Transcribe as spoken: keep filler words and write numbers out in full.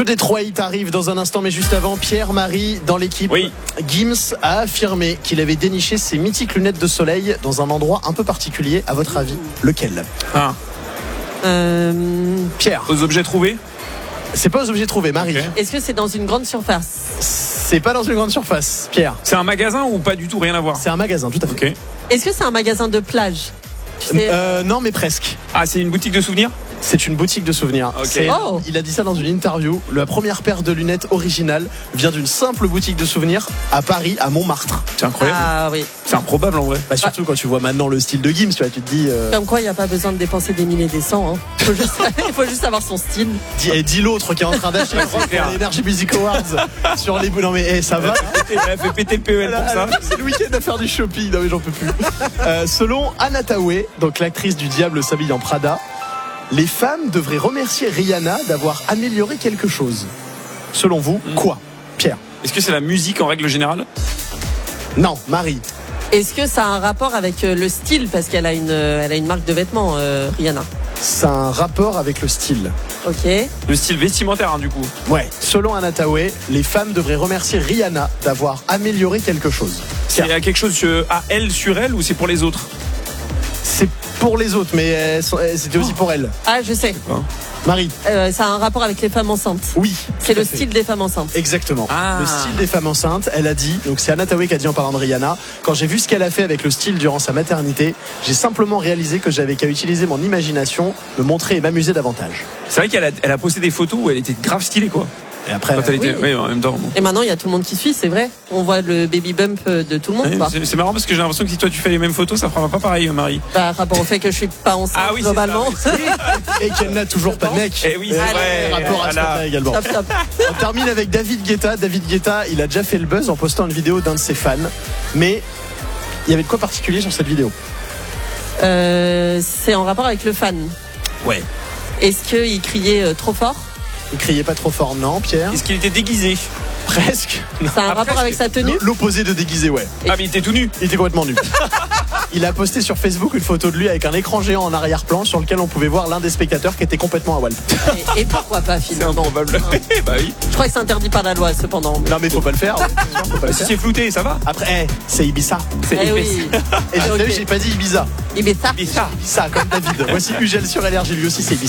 Jeu des trois hits arrive dans un instant, mais juste avant, Pierre-Marie, dans l'équipe, oui. Gims a affirmé qu'il avait déniché ses mythiques lunettes de soleil dans un endroit un peu particulier. À votre avis, lequel? Ah. Euh... Pierre. Aux objets trouvés? C'est pas aux objets trouvés, Marie. Okay. Est-ce que c'est dans une grande surface? C'est pas dans une grande surface, Pierre. C'est un magasin ou pas du tout, rien à voir? C'est un magasin, tout à fait. Okay. Est-ce que c'est un magasin de plage? Tu sais... euh, Non, mais presque. Ah, c'est une boutique de souvenirs? C'est une boutique de souvenirs. Okay. Oh. Il a dit ça dans une interview. La première paire de lunettes originales vient d'une simple boutique de souvenirs à Paris, à Montmartre. C'est incroyable. Ah oui. C'est improbable en vrai. Bah, surtout ah. quand tu vois maintenant le style de Gims, tu vois, tu te dis. Euh... Comme quoi, il n'y a pas besoin de dépenser des milliers et des cents. Hein. Faut juste... il faut juste avoir son style. Dis, et dis l'autre qui est en train d'acheter l'Energy Music Awards sur les bouts. Non mais hey, ça va. Elle a fait péter le P E L pour ça. C'est le week-end à faire du shopping. Non mais j'en peux plus. Euh, selon Anna Tawai, donc l'actrice du Diable s'habille en Prada, les femmes devraient remercier Rihanna d'avoir amélioré quelque chose. Selon vous, mmh. quoi, Pierre? Est-ce que c'est la musique en règle générale? Non, Marie. Est-ce que ça a un rapport avec le style? Parce qu'elle a une, elle a une marque de vêtements, euh, Rihanna. Ça a un rapport avec le style. Ok. Le style vestimentaire, hein, du coup. Ouais. Selon Anna Tawai, les femmes devraient remercier Rihanna d'avoir amélioré quelque chose. C'est Car... quelque chose à elle sur elle ou c'est pour les autres? C'est pour les autres, mais c'était aussi pour elle. Ah, je sais. Marie. Euh, ça a un rapport avec les femmes enceintes. Oui. C'est le style des femmes enceintes. Exactement. Ah. Le style des femmes enceintes, elle a dit, donc c'est Anna Tawai qui a dit en parlant de Rihanna, quand j'ai vu ce qu'elle a fait avec le style durant sa maternité, j'ai simplement réalisé que j'avais qu'à utiliser mon imagination, me montrer et m'amuser davantage. C'est vrai qu'elle a, elle a posté des photos où elle était grave stylée, quoi. Et après, quand elle était, oui. oui, en même temps. Bon. Et maintenant, il y a tout le monde qui suit, c'est vrai. On voit le baby bump de tout le monde. Oui, c'est, c'est marrant parce que j'ai l'impression que si toi tu fais les mêmes photos, ça fera pas pareil, Marie. Bah, rapport au fait que je suis pas enceinte ah, oui, globalement. Ça, oui. Et qu'elle n'a toujours pas de mec. Et oui, c'est vrai. Rapport à ça également. Stop, stop. On termine avec David Guetta. David Guetta, il a déjà fait le buzz en postant une vidéo d'un de ses fans. Mais il y avait de quoi particulier sur cette vidéo? euh, C'est en rapport avec le fan. Ouais. Est-ce qu'il criait euh, trop fort? Il criait pas trop fort, non, Pierre? Est-ce qu'il était déguisé? Presque. Ça a un ah, rapport presque. avec sa tenue? L'opposé de déguisé, ouais. Ah, mais il était tout nu. Il était complètement nu. Il a posté sur Facebook une photo de lui avec un écran géant en arrière-plan sur lequel on pouvait voir l'un des spectateurs qui était complètement à Walp. Et, et pourquoi pas, C'est finalement? improbable. Bah oui. Je crois que c'est interdit par la loi, cependant. Non, mais faut pas le faire. Ouais. Faut pas le Si faire. c'est flouté, ça va. Après, hey, c'est Ibiza. C'est Eh épaisse. oui. Et j'ai, Okay. j'ai pas dit Ibiza. Ibiza. Ibiza. Ibiza, comme David. Voici Ugel sur L R G, lui aussi c'est Ibiza.